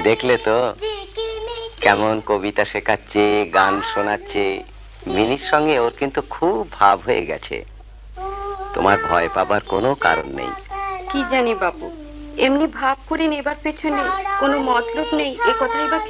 দেখলে তো কেমন কবিতা শেখাচ্ছে, গান শোনাচ্ছে। মিনির সঙ্গে ওর কিন্তু খুব ভাব হয়ে গেছে। তোমার ভয় পাবার কোনো কারণ নেই। কি জানি বাবু, এমনি ভাব করে নেবার পেছনে কোনো মতলব নেই, এ কথাই বা